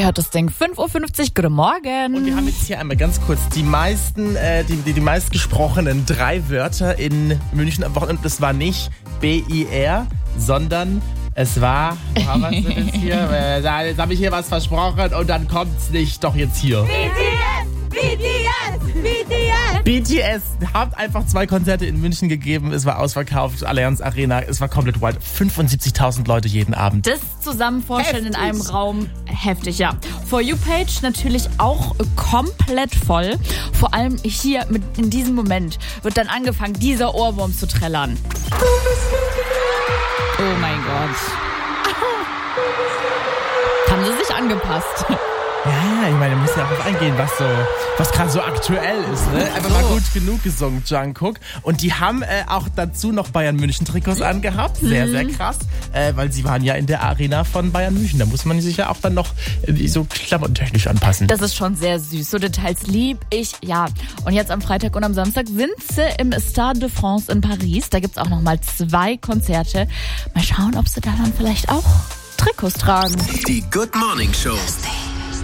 hört das Ding. 5.50 Uhr, guten Morgen. Und wir haben jetzt hier einmal ganz kurz die meistgesprochenen 3 Wörter in München am Wochenende. Das war nicht BIR, sondern es war, was ist das hier? Jetzt habe ich hier was versprochen und dann kommt's nicht. Doch jetzt hier. BTS hat einfach 2 Konzerte in München gegeben. Es war ausverkauft, Allianz Arena. Es war komplett wild. 75.000 Leute jeden Abend. Das zusammen vorstellen in einem Raum, heftig, ja. For You Page natürlich auch komplett voll. Vor allem hier in diesem Moment wird dann angefangen, dieser Ohrwurm zu trällern. Oh mein Gott. Haben sie sich angepasst? Ja, ich meine, wir müssen ja auch eingehen, was gerade so aktuell ist. Ne? Einfach mal gut genug gesungen, Jungkook. Und die haben auch dazu noch Bayern München Trikots angehabt. Sehr, sehr krass. Weil sie waren ja in der Arena von Bayern München. Da muss man sich ja auch dann noch so klamottentechnisch anpassen. Das ist schon sehr süß. So Details lieb ich, ja. Und jetzt am Freitag und am Samstag sind sie im Stade de France in Paris. Da gibt's auch nochmal 2 Konzerte. Mal schauen, ob sie da dann vielleicht auch Trikots tragen. Die Good Morning Show.